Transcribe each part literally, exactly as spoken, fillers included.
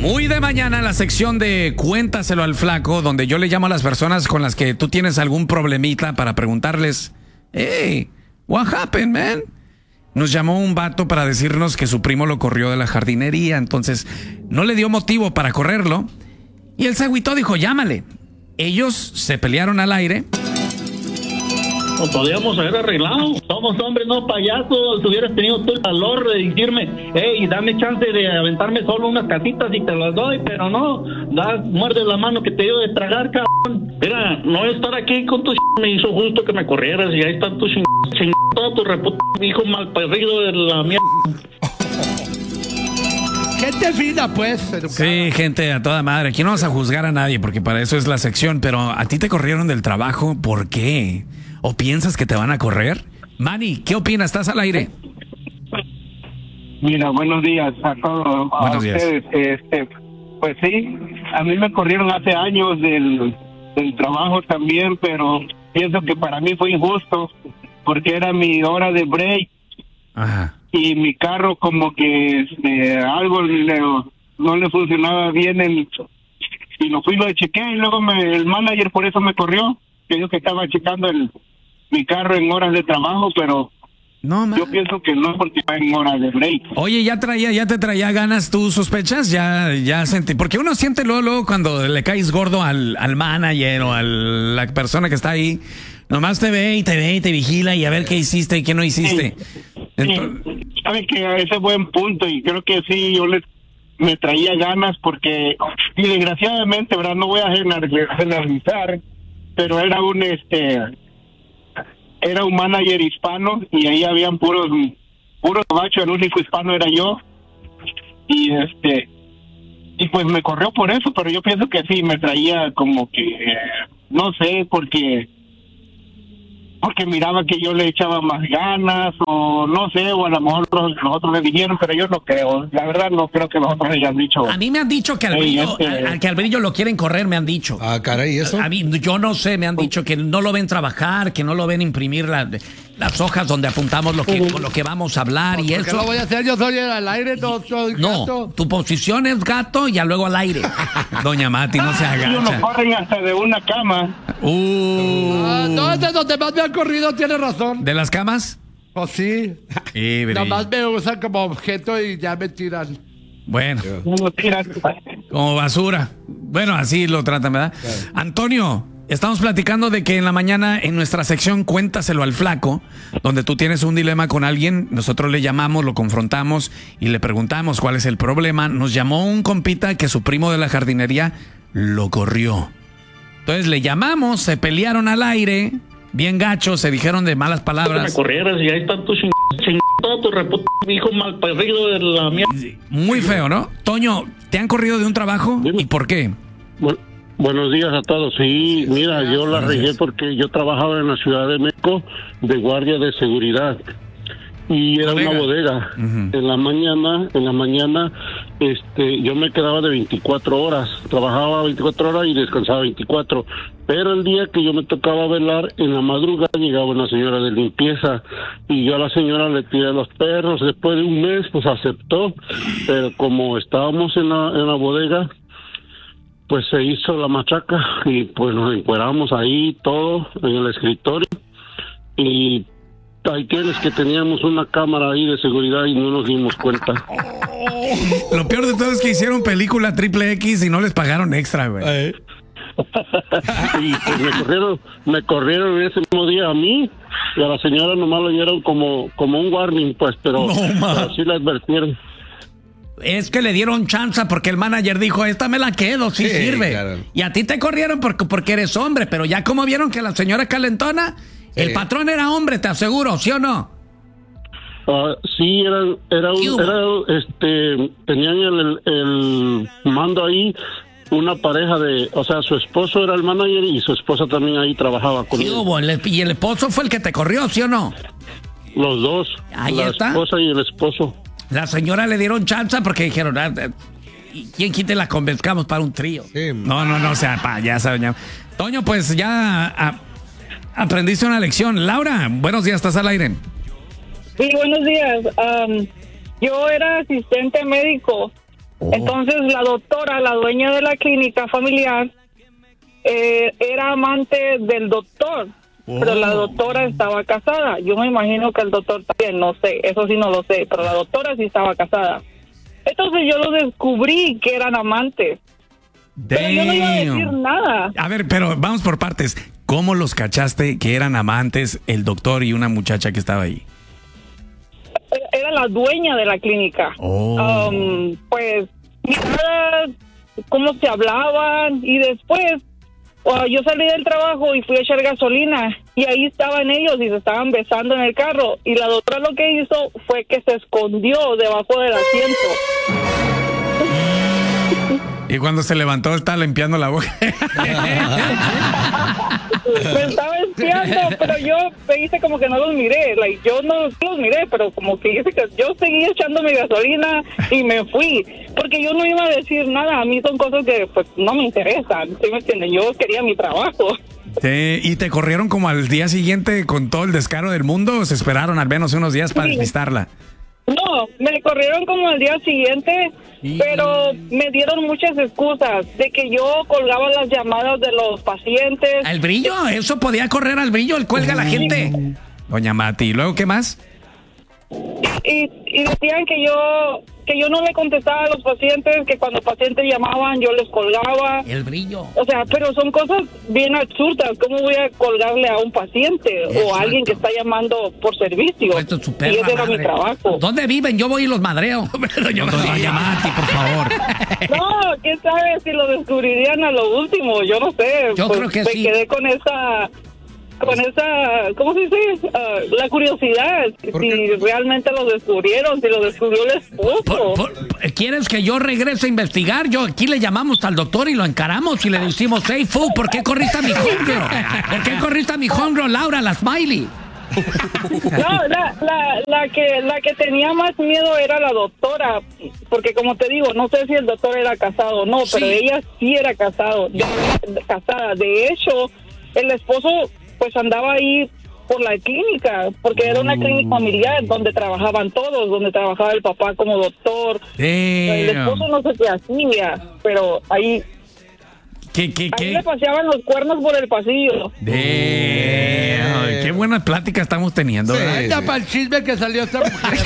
Muy de mañana la sección de Cuéntaselo al Flaco, donde yo le llamo a las personas con las que tú tienes algún problemita para preguntarles, hey, what happened, man? Nos llamó un vato para decirnos que su primo lo corrió de la jardinería, entonces no le dio motivo para correrlo y él se agüitó, dijo, llámale. Ellos se pelearon al aire. Lo podíamos haber arreglado. Somos hombres, no payasos. Si hubieras tenido tú el valor de decirme, hey, dame chance de aventarme solo unas casitas y te las doy, pero no, das, muerdes la mano que te dio de tragar, cabrón. Mira, no estar aquí con tu ch... me hizo justo que me corrieras y ahí están tus ch... ch... todo tu reputo hijo mal perdido de la mierda. Gente fina, pues. Sí, gente a toda madre. Aquí no vas a juzgar a nadie porque para eso es la sección, pero a ti te corrieron del trabajo, ¿por qué? ¿O piensas que te van a correr? Manny, ¿qué opinas? ¿Estás al aire? Mira, buenos días a todos. Buenos a días. ustedes. Este, pues sí, a mí me corrieron hace años del, del trabajo también, pero pienso que para mí fue injusto porque era mi hora de break. Ajá. Y mi carro como que este, algo le, no le funcionaba bien el, y lo fui, lo chequeé y luego me, el manager por eso me corrió, que yo que estaba checando el mi carro en horas de trabajo, pero no, man. Yo pienso que no porque va en horas de break. Oye, ya traía, ya te traía ganas, ¿tú sospechas? Ya, ya sentí, porque uno siente luego, luego cuando le caes gordo al, al manager o a la persona que está ahí, nomás te ve y te ve y te vigila y a ver qué hiciste y qué no hiciste. Sí. Entonces, Sí, sabe que ese es buen punto y creo que sí, yo le, me traía ganas porque, y desgraciadamente, verdad, no voy a generalizar, pero era un, este, era un manager hispano y ahí habían puros, puros machos, el único hispano era yo y este, y pues me corrió por eso, pero yo pienso que sí, me traía como que, no sé, porque... porque miraba que yo le echaba más ganas o no sé, o a lo mejor los, los otros le dijeron, pero yo no creo, la verdad no creo que los otros le hayan dicho. a mí me han dicho que al Ey, brillo, este- al, al que al brillo lo quieren correr, me han dicho. Ah, caray, ¿y eso? A mí, yo no sé, me han dicho que no lo ven trabajar, que no lo ven imprimir la- las hojas donde apuntamos lo que, con lo que vamos a hablar y ¿Por qué eso. lo voy a hacer? Yo soy el al aire, no soy No, gato. tu posición es gato y ya luego al aire. Doña Mati, no se Ellos no agacha. corren hasta de una cama. Uh, Ah, no, es de donde más me han corrido, tiene razón. ¿De las camas? Pues sí. Sí, brillo. Nomás me usan como objeto y ya me tiran. Bueno, No tiran. como basura. Bueno, así lo tratan, ¿verdad? Antonio, estamos platicando de que en la mañana en nuestra sección Cuéntaselo al Flaco, donde tú tienes un dilema con alguien, nosotros le llamamos, lo confrontamos y le preguntamos cuál es el problema. Nos llamó un compita que su primo de la jardinería lo corrió. Entonces le llamamos, se pelearon al aire, bien gachos, se dijeron de malas Que me palabras. corrieras y ahí están tus ch... ch... todo tu reputo hijo mal perdido de la mierda. Muy feo, ¿no? Toño, ¿te han corrido de un trabajo? Dime. ¿Y por qué? Bu- buenos días a todos. Sí, mira, yo la Buenos regué días. porque yo trabajaba en la Ciudad de México de guardia de seguridad y era Bodega. una bodega. Ujú. En la mañana, en la mañana, este, yo me quedaba de veinticuatro horas, trabajaba veinticuatro horas y descansaba veinticuatro. Pero el día que yo me tocaba velar, en la madrugada llegaba una señora de limpieza y yo a la señora le tiré los perros. Después de un mes, pues aceptó, pero como estábamos en la, en la bodega, pues se hizo la machaca y pues nos encueramos ahí todo en el escritorio y ahí tienes que teníamos una cámara ahí de seguridad y no nos dimos cuenta. Lo peor de todo es que hicieron película triple X y no les pagaron extra, güey. Eh, Y pues me corrieron, me corrieron ese mismo día a mí y a la señora nomás lo dieron como, como un warning, pues, pero, No, ma. pero sí la advirtieron. Es que le dieron chance porque el manager dijo, esta me la quedo, sí, Sí, sirve. claro. Y a ti te corrieron porque, porque eres hombre, pero ya como vieron que la señora es calentona, el Sí. patrón era hombre, te aseguro, ¿sí o no? Ah, sí, era, era ¿Qué un, hubo? era, este, tenían el, el mando ahí, una pareja de, o sea, su esposo era el manager y su esposa también ahí trabajaba con ¿Qué él. hubo? El- Y el esposo fue el que te corrió, ¿sí o no? Los dos, Ahí la está. esposa y el esposo. La señora le dieron chance porque dijeron, ah, eh, ¿y quién quite la convenzcamos para un trío? Sí. No, no, no, o sea, payasa, doña. Toño, pues ya ah, aprendiste una lección. Laura, buenos días, estás al aire. Sí, buenos días. Am, yo era asistente médico Oh. Entonces la doctora, la dueña de la clínica familiar, eh, era amante del doctor, oh. pero la doctora estaba casada. Yo me imagino que el doctor también, no sé, eso sí no lo sé, pero la doctora sí estaba casada. Entonces yo lo descubrí que eran amantes. Damn. Pero yo no iba a decir nada. A ver, pero vamos por partes. ¿Cómo los cachaste que eran amantes el doctor y una muchacha que estaba ahí? Era la dueña de la clínica. Oh. Um, pues, miraba cómo se hablaban y después uh, yo salí del trabajo y fui a echar gasolina y ahí estaban ellos y se estaban besando en el carro y la doctora lo que hizo fue que se escondió debajo del asiento. Y cuando se levantó estaba limpiando la boca. Me estaba espiando, pero yo me hice como que no los miré. Like, yo no los miré, pero como que hice que yo seguí echando mi gasolina y me fui. Porque yo no iba a decir nada. A mí son cosas que pues no me interesan. ¿Sí me entienden? Yo quería mi trabajo. Sí, ¿y te corrieron como al día siguiente con todo el descaro del mundo o se esperaron al menos unos días para Sí. despistarla? No, me corrieron como al día siguiente, sí. pero me dieron muchas excusas de que yo colgaba las llamadas de los pacientes. ¿Al brillo? ¿Eso podía correr al brillo? ¿El cuelga a la gente? Doña Mati, ¿y luego qué más? Y, y decían que yo que yo no le contestaba a los pacientes, que cuando pacientes llamaban yo les colgaba. El brillo. O sea, pero son cosas bien absurdas. ¿Cómo voy a colgarle a un paciente Exacto. o a alguien que está llamando por servicio? Esto es super y ese era mi trabajo. ¿Dónde viven? Yo voy y los madreo. Doña Mati, por favor. No, quién sabe si lo descubrirían a lo último. Yo no sé. Yo pues, creo que me sí. Me quedé con esa... con esa, ¿cómo se dice? Uh, la curiosidad, si realmente lo descubrieron, si lo descubrió el esposo. Por, por, ¿Quieres que yo regrese a investigar? Yo aquí le llamamos al doctor y lo encaramos y le decimos, hey, fu, ¿por qué corriste a mi homegirl? ¿Por qué corriste a mi homegirl, Laura, la Smiley? No, la, la, la, que, la que tenía más miedo era la doctora, porque como te digo, no sé si el doctor era casado o no, sí. pero ella sí era casado, de, casada. De hecho, el esposo pues andaba ahí por la clínica, porque era una clínica familiar donde trabajaban todos, donde trabajaba el papá como doctor. Damn. El esposo no sé qué hacía, pero ahí, ¿Qué, qué, ahí qué? le paseaban los cuernos por el pasillo. Damn. Qué buena plática estamos teniendo. Sí, ya para el chisme que salió esta mujer.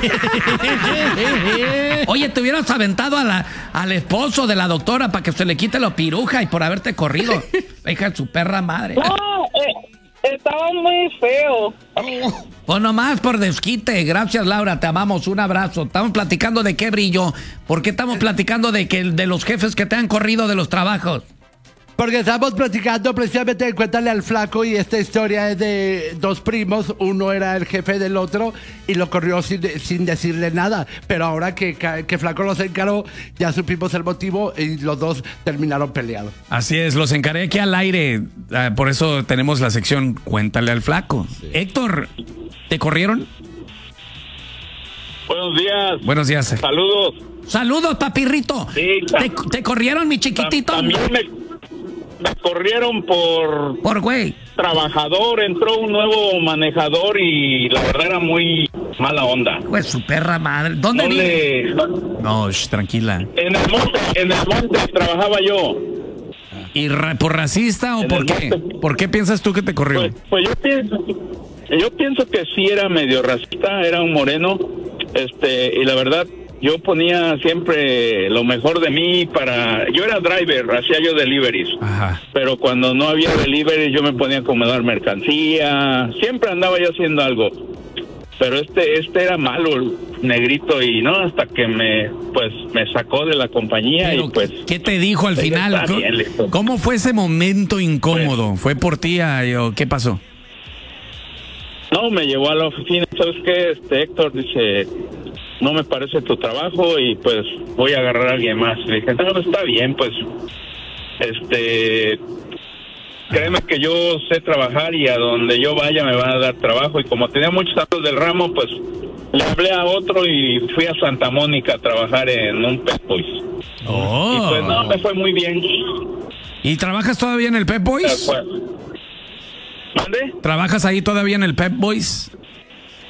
Oye, te hubieras aventado a la, al esposo de la doctora para que se le quite la piruja y por haberte corrido. Hija de su perra madre. No, eh, estaba muy feo. Pues nomás por desquite. Gracias, Laura, te amamos. Un abrazo. Estamos platicando de qué brillo. ¿Por qué estamos platicando de que de los jefes que te han corrido de los trabajos? Porque estamos platicando precisamente de Cuéntale al Flaco y esta historia es de dos primos, uno era el jefe del otro y lo corrió sin, sin decirle nada, pero ahora que, que Flaco los encaró ya supimos el motivo y los dos terminaron peleados. Así es, los encaré aquí al aire, por eso tenemos la sección Cuéntale al Flaco. Sí. Héctor, ¿te corrieron? Buenos días. Buenos días. Saludos. Saludos, papirrito. Sí, ¿Te, ¿Te corrieron, mi chiquitito? También me... Me corrieron por... Por güey. Trabajador, entró un nuevo manejador y la verdad era muy mala onda. Pues su perra madre. ¿Dónde no vive? Le... No, sh, tranquila. En el monte, en el monte trabajaba yo. ¿Y ra por racista o en por qué? Monte. ¿Por qué piensas tú que te corrió? Pues, pues yo pienso, yo pienso que sí era medio racista, era un moreno, este, y la verdad... Yo ponía siempre lo mejor de mí para... Yo era driver, hacía yo deliveries. Ajá. Pero cuando no había deliveries yo me ponía a acomodar mercancía. Siempre andaba yo haciendo algo. Pero este este era malo, el negrito, y no, hasta que me pues me sacó de la compañía. Pero, y pues... ¿qué te dijo al final? ¿Cómo, bien, ¿Cómo fue ese momento incómodo? Pues, ¿fue por ti o qué pasó? No, me llevó a la oficina. ¿Sabes qué? Este Héctor dice... No me parece tu trabajo y pues voy a agarrar a alguien más. Le dije, no, está bien, pues, este, créeme que yo sé trabajar y a donde yo vaya me van a dar trabajo. Y como tenía muchos amigos del ramo, pues, le hablé a otro y fui a Santa Mónica a trabajar en un Pep Boys. Oh. Y pues, no, me fue muy bien. ¿Y trabajas todavía en el Pep Boys? ¿Mande? ¿Trabajas ahí todavía en el Pep Boys?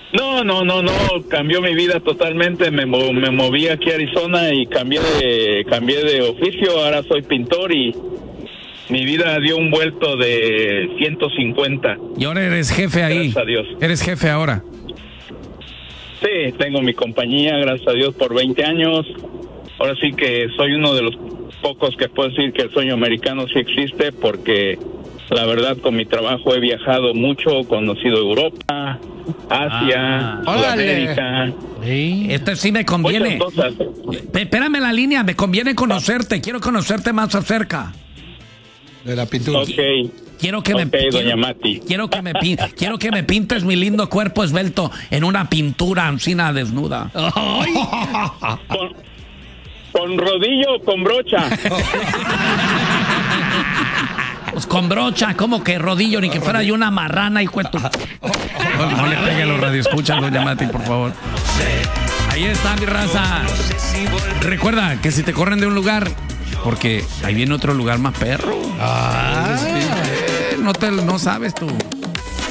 No, no, no, no, cambió mi vida totalmente, me, mo- me moví aquí a Arizona y cambié de, cambié de oficio, ahora soy pintor y mi vida dio un vuelto de ciento cincuenta. Y ahora eres jefe ahí. Gracias a Dios. Eres jefe ahora. Sí, tengo mi compañía, gracias a Dios, por veinte años. Ahora sí que soy uno de los pocos que puedo decir que el sueño americano sí existe, porque la verdad con mi trabajo he viajado mucho, conocido Europa, Asia, Ah. Sudamérica. Este sí me conviene. Muchas cosas. Pe- Espérame en la línea, me conviene conocerte. Quiero conocerte más acerca. De la pintura. Ok, Quiero que me ok, quiero, doña Mati. quiero que me pin- quiero que me pintes mi lindo cuerpo esbelto en una pintura ancina desnuda. Con, con rodillo o con brocha. Pues con brocha, como que rodillo, ni que fuera yo una marrana, hijo de tu... No, no le pegue a los radioescuchas, doña Mati, por favor. Ahí está mi raza. Recuerda que si te corren de un lugar, porque ahí viene otro lugar más perro. Ah, no te no sabes tú.